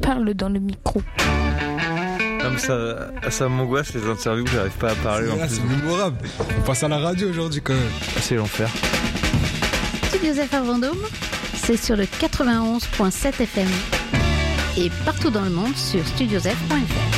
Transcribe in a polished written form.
Parle dans le micro. Non mais ça m'angoisse les interviews, j'arrive pas à parler. C'est mémorable. On passe à la radio aujourd'hui quand même. C'est l'enfer. Studio ZFR Vendôme, c'est sur le 91.7 FM et partout dans le monde sur studiozf.fr.